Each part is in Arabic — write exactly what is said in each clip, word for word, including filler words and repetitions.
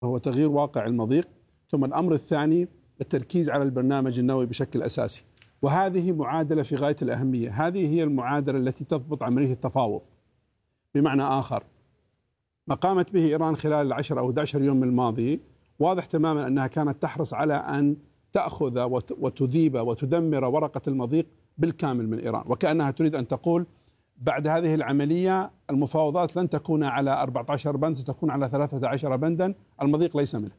وهو تغيير واقع المضيق. ثم الأمر الثاني التركيز على البرنامج النووي بشكل أساسي، وهذه معادلة في غاية الأهمية. هذه هي المعادلة التي تضبط عملية التفاوض. بمعنى آخر، ما قامت به إيران خلال العشر أو أحد عشر يوم الماضي واضح تماما أنها كانت تحرص على أن تأخذ وتذيب وتدمر ورقة المضيق بالكامل من إيران، وكأنها تريد أن تقول بعد هذه العملية المفاوضات لن تكون على أربعة عشر بند، ستكون على ثلاثة عشر بندا، المضيق ليس منه.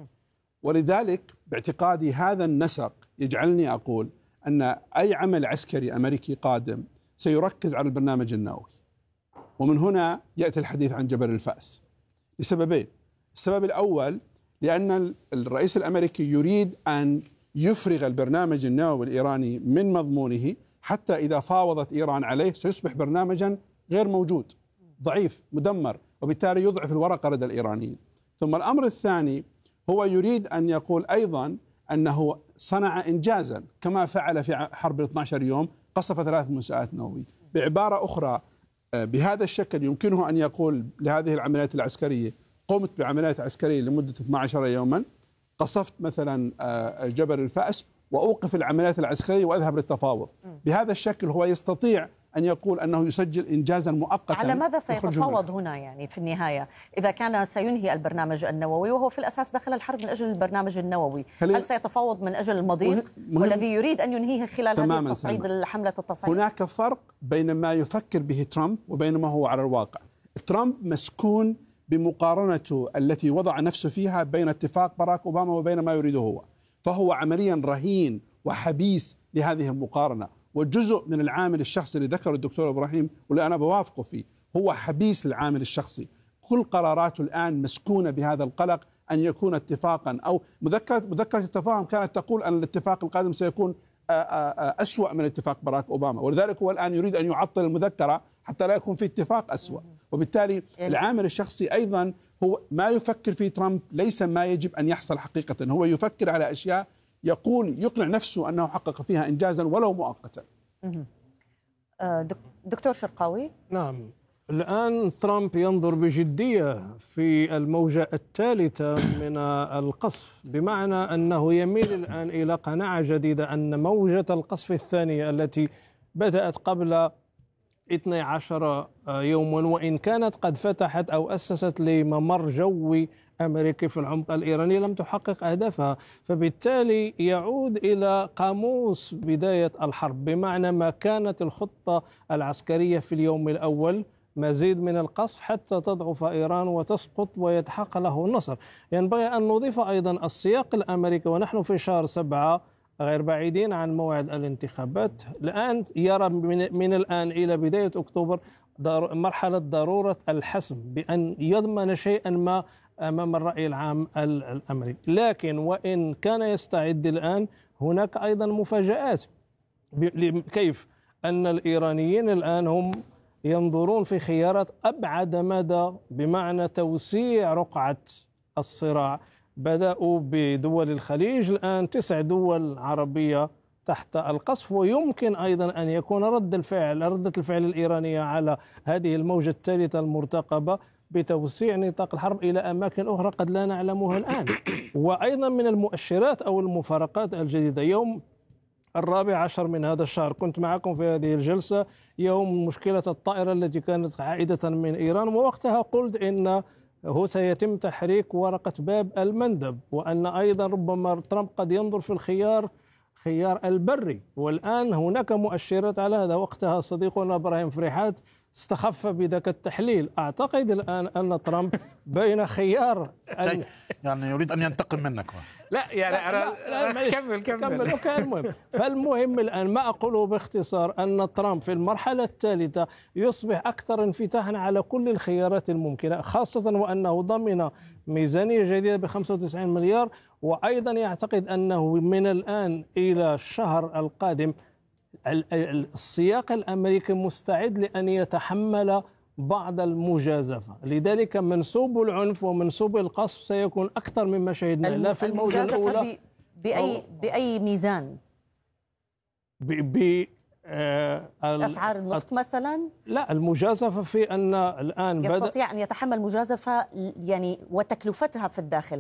ولذلك باعتقادي هذا النسق يجعلني أقول أن أي عمل عسكري أمريكي قادم سيركز على البرنامج النووي، ومن هنا يأتي الحديث عن جبل الفأس لسببين. السبب الأول لأن الرئيس الأمريكي يريد أن يفرغ البرنامج النووي الإيراني من مضمونه، حتى إذا فاوضت إيران عليه سيصبح برنامجا غير موجود، ضعيف، مدمر، وبالتالي يضعف الورقة لدى الإيرانيين. ثم الأمر الثاني هو يريد أن يقول أيضا أنه صنع إنجازا كما فعل في حرب اثني عشر يوم، قصف ثلاث منشآت نووية. بعبارة أخرى، بهذا الشكل يمكنه أن يقول لهذه العمليات العسكرية قمت بعمليات عسكرية لمدة اثني عشر يوما، قصفت مثلا جبل الفأس، وأوقف العمليات العسكرية وأذهب للتفاوض. بهذا الشكل هو يستطيع أن يقول أنه يسجل إنجازا مؤقتا. على ماذا سيتفاوض هنا يعني في النهاية إذا كان سينهي البرنامج النووي، وهو في الأساس دخل الحرب من أجل البرنامج النووي؟ هل سيتفاوض من أجل المضيق والذي يريد أن ينهيه خلال هذه التصعيد الحملة التصعيد؟ هناك فرق بين ما يفكر به ترامب وبين ما هو على الواقع. ترامب مسكون بمقارنته التي وضع نفسه فيها بين اتفاق باراك أوباما وبين ما يريده هو، فهو عمليا رهين وحبيس لهذه المقارنة. وجزء من العامل الشخصي اللي ذكره الدكتور إبراهيم واللي أنا بوافقه فيه هو حبيس للعامل الشخصي. كل قراراته الآن مسكونة بهذا القلق أن يكون اتفاقا، أو مذكرة مذكرة التفاهم كانت تقول أن الاتفاق القادم سيكون أسوأ من اتفاق باراك أوباما، ولذلك هو الآن يريد أن يعطل المذكرة حتى لا يكون في اتفاق أسوأ. وبالتالي العامل الشخصي أيضا هو ما يفكر فيه ترامب ليس ما يجب أن يحصل حقيقة. هو يفكر على أشياء يقول يقنع نفسه أنه حقق فيها إنجازا ولو مؤقتا. دكتور شرقاوي. نعم، الآن ترامب ينظر بجدية في الموجة الثالثة من القصف، بمعنى أنه يميل الآن إلى قناعة جديدة أن موجة القصف الثانية التي بدأت قبل اثني عشر يوما، وإن كانت قد فتحت أو أسست لممر جوي أمريكي في العمق الإيراني، لم تحقق أهدافها. فبالتالي يعود إلى قاموس بداية الحرب، بمعنى ما كانت الخطة العسكرية في اليوم الأول مزيد من القصف حتى تضعف إيران وتسقط ويتحقق له النصر. ينبغي أن نضيف أيضا السياق الأمريكي، ونحن في شهر سبعة غير بعيدين عن موعد الانتخابات. الآن يرى من, من الآن إلى بداية أكتوبر مرحلة ضرورة الحسم بأن يضمن شيئا ما أمام الرأي العام الأمريكي. لكن وإن كان يستعد الآن، هناك أيضا مفاجآت. كيف أن الإيرانيين الآن هم ينظرون في خيارات أبعد مدى، بمعنى توسيع رقعة الصراع. بدأوا بدول الخليج، الآن تسع دول عربية تحت القصف، ويمكن أيضا أن يكون رد الفعل ردة الفعل الإيرانية على هذه الموجة الثالثة المرتقبة بتوسيع نطاق الحرب إلى أماكن أخرى قد لا نعلمها الآن. وأيضا من المؤشرات أو المفارقات الجديدة، يوم الرابع عشر من هذا الشهر كنت معكم في هذه الجلسة، يوم مشكلة الطائرة التي كانت عائدة من إيران، ووقتها قلت إن هو سيتم تحريك ورقة باب المندب، وأن أيضا ربما ترامب قد ينظر في الخيار خيار البري. والآن هناك مؤشرات على هذا. وقتها صديقنا إبراهيم فريحات استخف بذاك التحليل. أعتقد الآن أن ترامب بين خيار أن يعني يريد أن ينتقم منك. لا يعني أنا كمل كمل المهم. فالمهم الآن ما أقوله باختصار أن ترامب في المرحلة الثالثة يصبح أكثر انفتاحا على كل الخيارات الممكنة، خاصة وأنه ضمن ميزانية جديدة ب خمسة وتسعين مليار. وأيضا يعتقد أنه من الآن إلى الشهر القادم السياق الأمريكي مستعد لأن يتحمل بعض المجازفة. لذلك منسوب العنف ومنسوب القصف سيكون أكثر مما شهدنا لا في الموجة الأولى. بأي, بأي ميزان؟ ب ب آه أسعار النفط مثلا؟ لا، المجازفة في أن الآن يستطيع أن يتحمل مجازفة يعني وتكلفتها في الداخل.